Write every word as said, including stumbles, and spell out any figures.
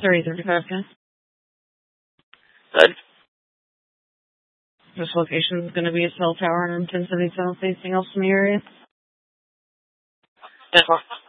thirty thirty-five, guys. Good. This location is going to be a cell tower and ten seventy-seven. Anything else in the area? ten four.